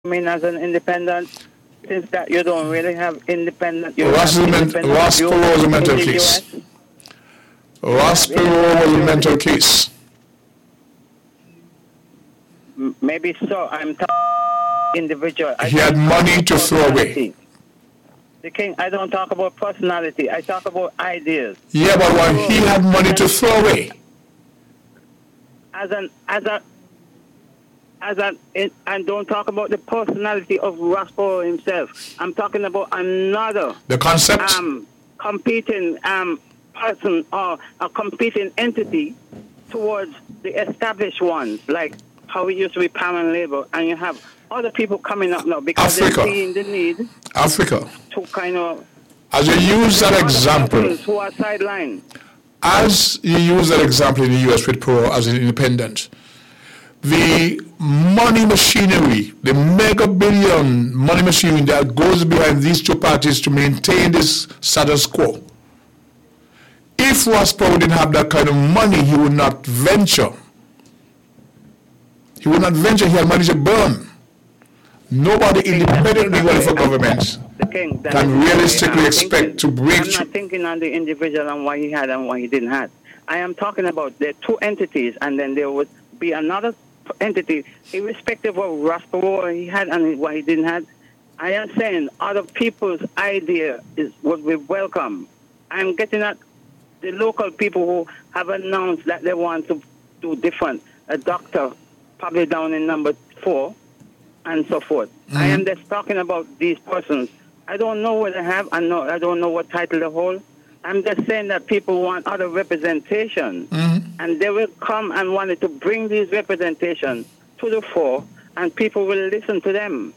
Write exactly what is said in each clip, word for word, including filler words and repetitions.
mean as an independent, since that you don't really have independent... You Ross, have men- independent Ross view Perot was a mental in the case. U S? Ross Yeah, Perot was a yeah. mental case. M- Maybe so. I'm talking individual. I He had don't money talk to about throw away. personality. The king, I don't talk about personality. I talk about ideas. Yeah, but when he had money to throw away, As an, as a, as an, in- and don't talk about the personality of Raspo himself. I'm talking about another the concept, um, competing um, person or a competing entity towards the established ones, like how it used to be Pam and Labour, and you have other people coming up now because Africa. they're seeing the need Africa. to kind of As you use that other example, persons who are sidelined. as you use that example in the U S with Perot as an independent, the money machinery, the mega billion money machinery that goes behind these two parties to maintain this status quo. If Ross Perot didn't have that kind of money, he would not venture. He would not venture. He had money to burn. Nobody independently running for government The king that can is- realistically I'm expect thinking- to break I'm through. not thinking on the individual and what he had and what he didn't have. I am talking about the two entities, and then there would be another entity, irrespective of Raspo he had and what he didn't have. I am saying other people's idea is would be welcome. I'm getting at the local people who have announced that they want to do different. A doctor, probably down in number four, and so forth. I am just talking about these persons. I don't know what they have. I know I don't know what title they hold. I'm just saying that people want other representation, and they will come and wanted to bring these representation to the fore, and people will listen to them.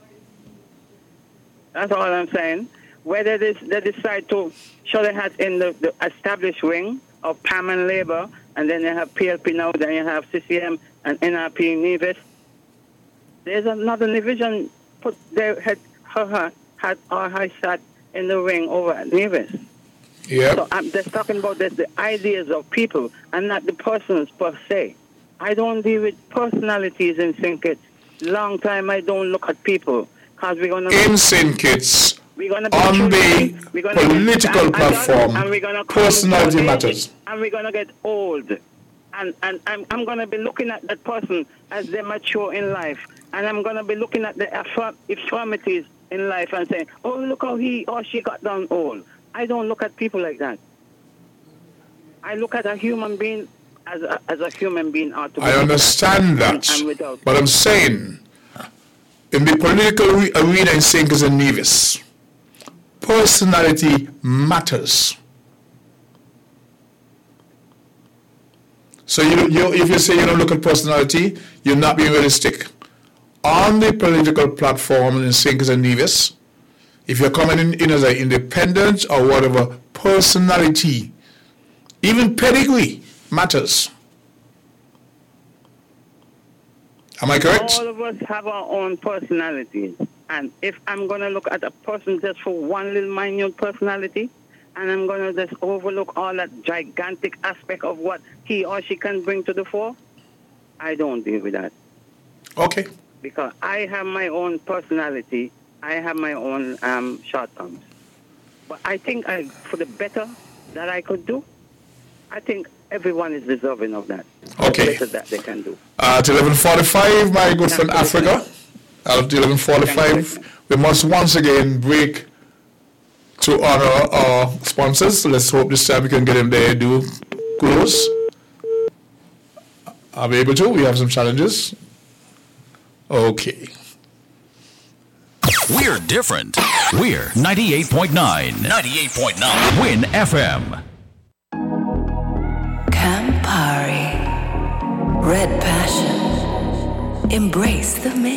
That's all I'm saying. Whether they, they decide to show their hat in the, the established wing of Pam and Labour, and then you have P L P now, then you have C C M and N R P Nevis. There's another division put their head, her, her, had or her shot in the ring over at Nevis. Yeah. So I'm just talking about the, the ideas of people and not the persons per se. I don't deal with personalities in Syncit. Long time I don't look at people because we're gonna In Saint Kitts, we're gonna be on choosy, the we're gonna political and- and- platform, and we're gonna come personality to age, matters. and we're gonna get old, and and I'm I'm gonna be looking at that person as they mature in life, and I'm gonna be looking at the affirm- infirmities in life and saying, oh, look how he or she got done old. I don't look at people like that. I look at a human being as a, as a human being ought to be. I understand that, And, and without but I'm saying, in the political re- arena in Saint Kitts and Nevis, personality matters. So you, you, if you say you don't look at personality, you're not being realistic. On the political platform in Saint Kitts and Nevis, if you're coming in, in as an independent or whatever, personality, even pedigree matters. Am I correct? all of us have our own personalities. And if I'm going to look at a person just for one little minute personality, and I'm going to just overlook all that gigantic aspect of what he or she can bring to the fore, I don't deal with that. Okay. Because I have my own personality. I have my own um, shortcomings. But I think I, for the better that I could do, I think everyone is deserving of that. Okay. The better that they can do. At eleven forty-five, my good friend Africa. At eleven forty-five, we must once again break to honor our sponsors. Let's hope this time we can get them there, do kudos. Are we able to? We have some challenges. Okay. We're different. We're ninety-eight point nine. ninety-eight point nine. Win F M. Campari. Red passion. Embrace the mix.